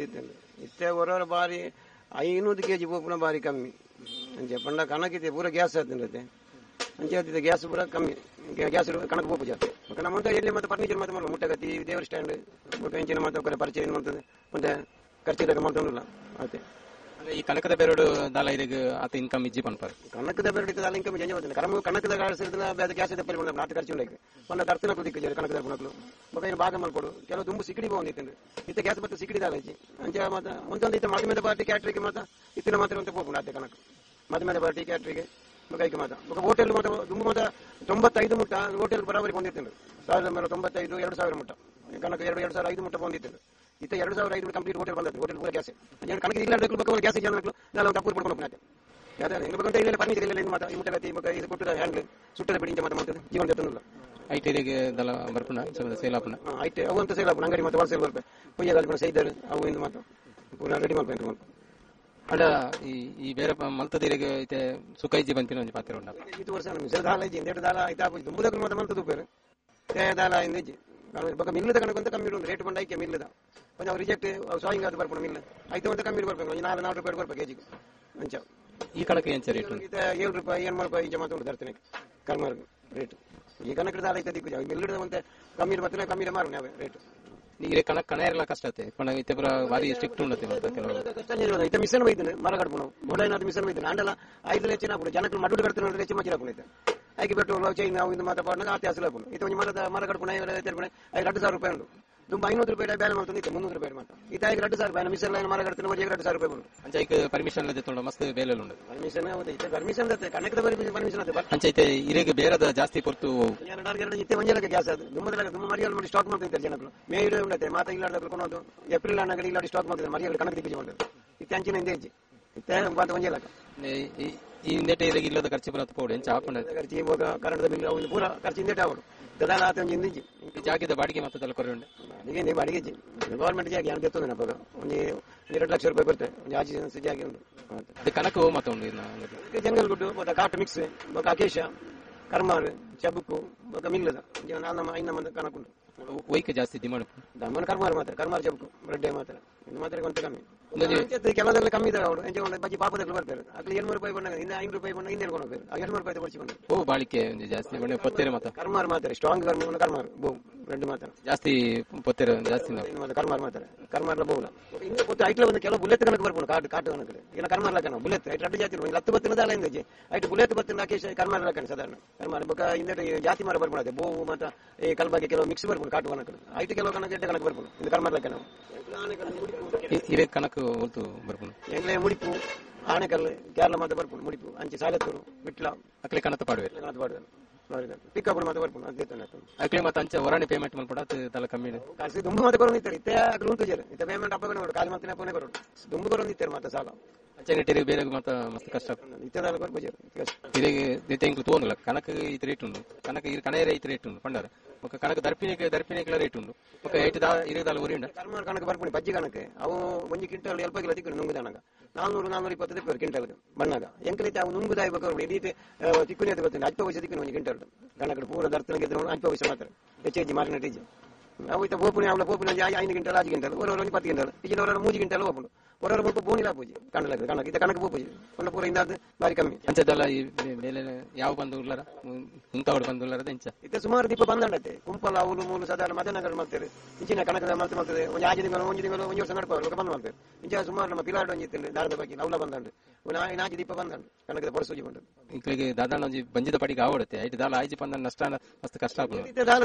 ಬಂದಿತ್ತೇನೆ ಇತ್ತೆ ಹೊರವರ ಬಾರಿ 500 kg ಪೋಪುನ ಬಾರಿ ಕಮ್ಮಿ ಅಂಚೆ ಪಂಡ ಕಣಕಿದೆ ಪೂರ ಗ್ಯಾಸ್ ಆತಂತೆ ಅಂಚೆ ಆತಿದೆ ಗ್ಯಾಸ್ ಪೂರ ಕಮ್ಮಿ ಗ್ಯಾಸ್ ಕಣಕ್ ಪೋಪು ಜಾತಿ ನಮ್ಮಂತ ಎಲ್ಲಿ ಮತ್ತೆ ಫರ್ನಿಚರ್ ಮತ್ತೆ ಮಾಡುವ ಮುಟ್ಟಗತಿ ದೇವರ ಸ್ಟ್ಯಾಂಡ್ ಹೆಂಚಿನ ಮತ್ತೆ ಪರಿಚಯ ಮಾಡ್ತದೆ ಮತ್ತೆ ಖರ್ಚಿದಾಗ ಮಾಡ್ತಲ್ಲ ಆಯ್ತು ಈ ಕನಕದ ಬೆರಡು ದಾಲ ಇರಿಗೆ ಆತ ಇನ್ಕಮ್ ಇಜ್ಜಿ ಪನ್ಪಾರು ಕನಕದ ಬೆರಡು ದಾಲ ಇನ್ಕಮ್ ಜಂಜ ಮಾಡ್ತಾನೆ ಕರ್ಮ ಕನಕದ ಗ್ಯಾಸ್ ಪರಿ ನಾಟ ಖರ್ಚು ಉಂಟು ಪಂಡ ದರ್ಶನ ಪ್ರತಿಕ್ರಿಯೆ ಕನಕದ ಗುಣಗಳು ಮಗ ಭಾಗ ಮಾಡ್ಕೊಡು ಕೆಲವು ತುಂಬ ಸಿಕ್ಕಡಿ ಬಂದಿತ್ತು ಇತ್ತ ಗ್ಯಾಸ್ ಮತ್ತೆ ಸಿಕ್ಕಡಿ ದಾಲ ಇಜ್ಜಿ ಅಂಚೆ ಮತ್ತೆ ಒಂದೊಂದು ಇತ್ತ ಮಧ್ಯಮದ ಪಾರ್ಟಿ ಕ್ಯಾಟ್ರಿಗೆ ಮಾತ್ರ ಇತ್ತಿನ ಮಾತ್ರ ಅಂತ ಹೋಗ್ಬೋದು ಆತ ಕನಕ ಮಧ್ಯಮದ ಪಾರ್ಟಿ ಕ್ಯಾಟ್ರಿಗೆ ಮಗೈಕೆ ಮಾತ್ರ ಮಗ ಹೋಟೆಲ್ ಮಾತ್ರ ತುಂಬ ಮಾತ್ರ 95 ಮುಟ್ಟ ಹೋಟೆಲ್ ಬರಾಬರಿ ಬಂದಿತ್ತು 1995 2000 ಮುಟ್ಟ ಕನಕ 2005 ಮುಟ್ಟ ಬಂದಿತ್ತು ಇತ್ತ 2005 ಕಂಪ್ಲೀಟ್ ಹೋಟೆಲ್ ಬಂದದ್ದು ಹೋಟೆಲ್ ಪೂರ ಗ್ಯಾಸ್ ಕನಕ ಇಲ್ಲ ಗ್ಯಾಸ್ ನಾನು ತಪ್ಪು ಪಡ್ಕೊಂಡು ಯಾವ್ದು ಇಲ್ಲ ಫರ್ನಿಚರ್ ಇಲ್ಲ ಮಾತ್ರ ಈ ಮುಟ್ಟಗತಿ ಮಗ ಇದು ಕೊಟ್ಟದ ಹ್ಯಾಂಡ್ ಸುಟ್ಟದ ಬಿಡಿ ಮಾತ್ರ ಮಾಡ್ತದೆ ಜೀವನ ಜೊತೆ ಐಟಿಗೆ ದಲ ಬರ್ಪುಣ ಸೇಲಾಪುಣ ಐಟಿ ಅವು ಅಂತ ಸೇಲಾಪುಣ ಅಂಗಡಿ ಮತ್ತೆ ಹೋಲ್ಸೇಲ್ ಬರ್ಬೇಕು ಪುಯ್ಯಗಾಲ್ಪುಣ ಸೈದರ್ ಅವು ಇಂದು ಮಾತ್ರ ಪೂರ ರೆಡಿ ಮಾಡ್ಬೇಕು ಅಡ ಈ ಬೇರೆ ಮಲ್ತದಿರಿಗೆ ಐತೆ ಸುಖೈಜಿ ಬಂತಿನ ಒಂದು ಪಾತ್ರ ಉಂಟ ಇದು ವರ್ಷ ಮಿಸಲ್ ದಾಲ ಇಜ್ಜಿ ಇಂದೆರಡು ದಾಲ ಆಯ್ತಾ ತುಂಬುದಕ್ಕೆ ಮಾತ್ರ ಮಲ್ತದು ಬೇರೆ ದಾಲ ಇಂದಿಜ್ಜಿ ಇವಾಗ ಮಿಲ್ಲದ ಕಣಕ್ಕಂತ ಕಮ್ಮಿ ಉಂಟು ರೇಟ್ ಬಂದು ಐಕೆ ಮಿಲ್ಲದ ಒಂದು ಅವ್ರು ರಿಜೆಕ್ಟ್ ಸಾಯಿಂಗ್ ಅದು ಬರ್ಕೊಂಡು ಮಿಲ್ಲ ಆಯ್ತು ಅಂತ ಕಮ್ಮಿ ಬರ್ಬೇಕು 4 ರೂಪಾಯಿ ಬರ್ಬೇಕು ಕೆಜಿಗೆ ಅಂಚ ಈ ಕಣಕ್ಕೆ ಏನು ರೇಟ್ ಉಂಟು 7 ರೂಪಾಯಿ 8 ರೂಪಾಯಿ ಜಮಾ ಉಂಟು ತರ್ತೇನೆ ಕರ್ಮಾರ್ ರೇಟ್ ಈ ಕನಕ ದಾಲ ಐತೆ ದಿಕ್ಕು ಮಿಲ್ಲದ ಮತ್ತೆ ಕಮ್ಮಿ ಬರ್ತೇನೆ ಕಮ್ಮಿ ಮಾರು ನಾವೇ ರೇಟ್ ನೀರೇ ಕಣ ಇರಲ್ಲ ಕಷ್ಟ ಆಯ್ತು ಪಣ ಇತ್ತೆ ಪುರ ಭಾರಿ ಸ್ಟ್ರಿಕ್ಟ್ ಉಂಡತೆ ಕೆಲವು ಇತ್ತ ಮಿಷನ್ ಒಯ್ತಾನೆ ಮರ ಕಟ್ಕೊಂಡು ಗೋಡೈನಾದ್ರು ಮಿಷನ್ ಒಯ್ತಾನೆ ಅಂಡಲ್ಲ 5 ಲಕ್ಷ ಹಾಕೊಂಡು ಜನಕ್ಕೆ ಮಡ್ಡು ಕಟ್ತಾನೆ ಅಂದ್ರೆ ಹೆಚ್ಚು ಮಚ್ಚಿ ಹಾಕೊಂಡೈತೆ ಆಯ್ಕೆ ಪೆಟ್ರೋಲ್ ಚೈನ್ ನಾವು ಇಂದು ಮಾತಾಡೋಣ ಆತಿ ಹಸಲು ಹಾಕೊಂಡು ಇದು ಒಂದು ಮರ ಕಟ್ಕೊಂಡು 2,000 ರೂಪಾಯಿ ಉಂಟು ತುಂಬ 500 ರೂಪಾಯಿ ಬೇರೆ ಮಾಡ್ತಾನೆ 300 ರೂಪಾಯಿ ಮಾಡ್ತಾನೆ ಇತ್ತ 2,000 ರೂಪಾಯಿ ಮಿಷನ್ ಮರ ಕಟ್ತಾನೆ 2,000 ರೂಪಾಯಿ ಬಂದು ಅಂಚೈಕ್ ಪರ್ಮಿಷನ್ ತೊಗೊಂಡು ಮಸ್ತ್ ಬೇಲೆ ಉಂಟು ಪರ್ಮಿಷನ್ ಪರ್ಮಿಷನ್ ಕನ್ನಡದ ಪರ್ಮಿಷನ್ ಅಂಚೈತೆ ಇರಿಗೆ ಬೇರೆದ ಜಾಸ್ತಿ ಪೊರ್ತು ಇತ್ತೆ ಮಂಜಲಕ್ಕೆ ಗ್ಯಾಸ್ ಅದು ತುಂಬ ಮರಿಯಾಲು ಮಾಡಿ ಸ್ಟಾಕ್ ಮಾಡ್ತಿದ್ದಾರೆ ಜನಗಳು ಮೇ ಇಡೇ ಉಂಟೆ ಮಾತಾ ಇಲ್ಲಾರ್ದ ಕೊಡೋದು ಏಪ್ರಿಲ್ ಅನ್ನಗಡೆ ಇಲ್ಲಾಡಿ ಸ್ಟಾಕ್ ಮಾಡ್ತಿದ್ದಾರೆ ಮರಿಯಾಲು ಕಣಕ್ಕೆ ದಿಗ್ಗಿ ಮಾಡೋದು ಇತ್ತೆ ಅಂಚಿನ ಹಿಂದೆ ಹೆಜ್ಜೆ ಇತ್ತೆ ಬಾತ ಮಂಜಲಕ್ಕ ಈ ಹಿಂದೆಟೆ ಇರಿಗೆ ಇಲ್ಲದ ಖರ್ಚು ಬರತ್ತೆ ಪೋಡು ಎಂಚ ಹಾಕೊಂಡ ಖರ್ಚು ಇವಾಗ ಕನ್ನಡದ ಬಿಲ್ ಅವನು ಪೂರ ಖರ್ಚು ಹಿಂದೆಟೆ ಆಗೋಡು ಗದಾಲ ಆತ ಒಂದು ಹಿಂದಿಜ್ಜಿ ಜಾಗದ ಬಾಡಿಗೆ ಮತ್ತೆ ತಲೆ ಕೊರೆ ಉಂಟು ಅಡಿಗೆ ನೀವು ಬಾಡಿಗೆ ಗವರ್ಮೆಂಟ್ ಜಾಗ ಏನು ಗೆತ್ತದ ನಪ್ಪಾಗ ಒಂದು 2 ಲಕ್ಷ ರೂಪಾಯಿ ಬರ್ತದೆ ಒಂದು ಆಜಿ ಜಾಗ ಉಂಟು ಅದು ಕನಕ ಮತ್ತೆ ಉಂಟು ಜಂಗಲ್ ಗುಡ್ಡು ಮತ್ತೆ ಕಾಟು ಮಿಕ್ಸ್ ಮತ್ತೆ ಅಕೇಶ ಕರ್ಮಾರ್ ಚಬುಕು ಮತ್ತೆ ಮಿಲ್ಲದ ಐನ ಕನಕುಂಟು ವೈಕ್ ಜಾಸ್ತಿ ಡಿಮಾಂಡ್ ದಮ್ಮನ ಕರ್ಮಾರ್ ಮಾತ್ರ ಕರ್ಮಾರ್ ಚಬುಕು ಬ್ರೆಡ್ಡೆ ಮಾತ್ರ ಇದು ಮಾತ್ರ ಕೊಂತ ಕಮ್ಮಿ ಕೆಲವದೆಲ್ಲ ಕಮ್ಮಿ ಇದಾವೆ ಅವಳು ಎಂಜ ಬಜ್ಜಿ ಪಾಪದಲ್ಲಿ ಬರ್ತಾರೆ ಅಲ್ಲಿ 700 ರೂಪಾಯಿ ಬಂದಾಗ ಇನ್ನು 500 ರೂಪಾಯಿ ಬಂದಾಗ ಹಿಂದೆ ಹೇಳ್ಕೊಂಡು ಹೋಗ್ತಾರೆ 700 ರೂಪಾಯಿ ತಗೊಳ್ಸಿಕೊಂಡು ಓ ಬಾಳಿಕೆ ಜಾಸ್ತಿ ಬಣ್ಣ ಪೊತ್ತೇರೆ ಮಾತ್ರ ಕರ್ಮಾರ್ ಮಾತ್ರ ಸ್ಟ್ರಾಂಗ್ ಕರ್ಮಾರ್ ಬೋ ಬ್ರೆಡ್ ಮಾತ್ರ ಜಾಸ್ತಿ ಪೊತ್ತೇರೆ ಜಾಸ್ತಿ ಕರ್ಮಾರ್ ಮಾತ್ರ ಕರ್ಮಾರ್ಲ ಬೋಲ ಇನ್ನು ಗೊತ್ತು ಐಟ್ಲ ಒಂದು ಕೆಲವು ಬುಲೆಟ್ ಕಣಕ್ಕೆ ಬರ್ಬೋದು ಕಾಟು ಕಣಕ್ಕೆ ಈಗ ಕರ್ಮಾರ್ಲ ಕಣ ಬುಲೆಟ್ ಐಟ್ ರಡ್ಡು ಜಾತಿ 10 ಬತ್ತಿನ ದಾಲ ಹಿಂದೆ ಐಟ್ ಬುಲೆಟ್ ಬತ್ತಿನ ಅಕೇಶ ಕರ್ಮಾರ್ಲ ಕಣ ಸಾಧಾರಣ ಕರ್ಮಾರ್ ಬೊಕ್ಕ ಹಿಂದೆ ಜಾತಿ ಮಾರ ಬರ್ಬೋದು ಬೋವು ಮತ್ತೆ ಈ ಕಲ್ಬಾಗಿ ಕೆಲವು ಮಿಕ್ಸ್ ಬರ್ಬೋದು ಕಾಟು ಕಣಕ್ಕೆ ಐಟ್ ಕೆಲವು ಕಣಕ್ಕೆ ಎಡ್ಡೆ ಕಣಕ್ಕೆ ಬರ್ಬೋದು ಇದು ಕರ್ಮಾರ್ಲ ಕಣ ಹಿರೇ ಕನಕ ಹೊಲ್ತು ಬರ್ಬೋದು ಎಂಗ್ಲೇ ಮುಡಿಪು ಆನೆಕಲ್ಲು ಕೇರಳ ಮಾತ್ರ ಬರ್ಬೋದು ಮುಡಿಪು ಅಂಚೆ ಸಾಲತ್ತೂರು ಬಿಟ್ಲ ಅಕ್ಲೆ ಕನತ ಪಾಡುವೆ ಪಿಕಪ್ ಮಾತ್ರ ಬರ್ಬೋದು ಅದೇ ಅಕ್ಲೆ ಮತ್ತೆ ಅಂಚೆ ಹೊರಾಣಿ ಪೇಮೆಂಟ್ ಮಾಡ್ಕೊಡ ತಲೆ ಕಮ್ಮಿ ಕಾಸಿ ತುಂಬ ಮತ್ತೆ ಕೊರೊಂದಿತ್ತಾರೆ ಇತ್ತೆ ಅಕ್ಲು ಉಂಟು ಜರ ಇತ್ತೆ ಪೇಮೆಂಟ್ ಅಪ್ಪ ನೋಡು ಕಾಲಿ ಮತ್ತೆ ಪೋನೆ ಕೊರೋಡು ತುಂಬ ಕೊರೊಂದಿತ್ತಾರೆ ಮತ್ತೆ ಸಾಲ ಅಂಚೆ ನೆಟ್ಟಿರಿಗೆ ಬೇರೆ ಮತ್ತೆ ಮಸ್ತ್ ಕಷ್ಟ ಇತ್ತೆದಾಲ ಬರ್ಬೋದು ಹಿರಿಗೆ ದಿತ್ತೆ ಇಂಕ್ಲು ತೋಂದಿಲ್ಲ ಕನಕ ಈತ ರೇಟ್ ಉಂಡು ಕನಕ ಇರ್ ಕಣೇರ ಈತ ರೇಟ್ ಉಂಡು ಪಂಡಾರ ఒక కనక దర్పినేకల రేట్ ఉండు ఒక 20 ఊరిండ కర్మార్ కనక ಬರ್ಪುಣಿ ಬಜ್ಜಿ ಕನಕ ಅವು 1 ಕ್ವಿಂಟಲ್ 20 ಕಿಲೋ ತಿಕ್ಕರು ನುಂಗುದಾನಗ 400-420 ತಿಕ್ಕರು ಕ್ವಿಂಟಲ್ ಬಣ್ಣಗ ಎಂಕಲಿತ ಅವು ನುಂಗುದಾಯಿ ಬೇಕಾರು ಇದೀತೆ ತಿಕ್ಕುನಿ ಅಂತ ಗೊತ್ತಿಲ್ಲ 10 ಪೈಸೆ ತಿಕ್ಕುನಿ 1 ಕ್ವಿಂಟಲ್ ಕನಕ ಪೂರ ದರ್ತನ ಗೆದ್ರು 10 ಪೈಸೆ ಮಾತ್ರ ಹೆಚ್ಚೆಜ್ಜಿ ಮಾರ್ಕೆಟ್ ಇಜ್ಜಿ ಅವು ಇತ್ತ ಬೋಪುಣಿ ಅವಳ ಬೋಪುಣಿ 5 ಕ್ವಿಂಟಲ್ 6 ಕ್ವಿಂಟಲ್ ಓರವರು 20 ಕ್ವಿಂಟಲ್ ಇಜಿನವರ 3 ಕ್ವಿಂಟಲ್ ಹೋಗ್ಬಿಡು ಓರವರು ಬೋಪು ಬೋನಿಲ ಪೂಜಿ ಕಣ್ಣಲ ಕನಕ ಇತ್ತ ಕನಕ ಬೋಪೂಜಿ ಒಳ್ಳೆ ಪೂರ ಇಂದಾದ ಬಾರಿ ಕಮ್ಮಿ ಅಂಚದಲ್ಲ ಈ ಮೇಲೆ ಯಾವ ಬಂದು ಉಳ್ಳರ ಇಂತವಡು ಬಂದು ಉಳ್ಳರದ ಇಂಚ ಇತ್ತ ಸುಮಾರು ದೀಪ ಬಂದಂಡತೆ ಕುಂಪಲ ಅವಲು ಮೂಲು ಸಾಧಾರಣ ಮದನಗರ ಮಾಡ್ತಾರೆ ಇಂಚಿನ ಕನಕದ ಮಾಡ್ತಾರೆ ಒಂದು 5 ತಿಂಗಳು 1 ತಿಂಗಳು 1 ವರ್ಷ ನಡ್ಕೊಂಡು ಬಂದು ಮಾಡ್ತಾರೆ ಇಂಚ ಸುಮಾರು ನಮ್ಮ ಪಿಲಾಡ್ ಒಂಜಿತ್ತಿಲ್ಲ ದಾರದ ಬಗ್ಗೆ ಅವಲ ಬಂದಂಡು 4 ದೀಪ ಬಂದಂಡು ಕನಕದ ಪರಸೂಜಿ ಬಂದು ಇಕ್ಲಿಗೆ ದಾದಾಣ ಒಂಜಿ ಬಂಜಿದ ಪಡಿಗೆ ಆವಡುತ್ತೆ ಐದು ದಾಲ ಆಯ್ಜಿ ಬಂದ ನಷ್ಟ ಮಸ್ತ್ ಕಷ್ಟ ಆಗ್ಬೋದು